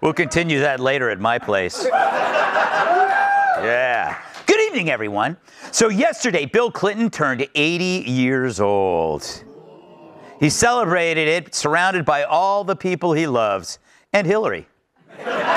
We'll continue that later at my place. Yeah. Good evening, everyone. So yesterday, Bill Clinton turned 80 years old. He celebrated it surrounded by all the people he loves and Hillary.